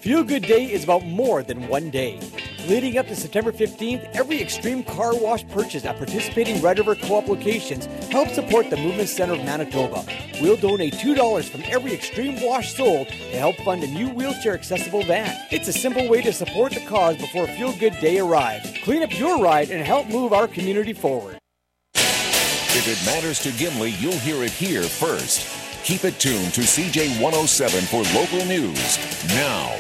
Feel Good Day is about more than one day. Leading up to September 15th, every Extreme Car Wash purchase at participating Red River Co-op locations helps support the Movement Center of Manitoba. We'll donate $2 from every Extreme Wash sold to help fund a new wheelchair-accessible van. It's a simple way to support the cause before Feel Good Day arrives. Clean up your ride and help move our community forward. If it matters to Gimli, you'll hear it here first. Keep it tuned to CJ 107 for local news. Now,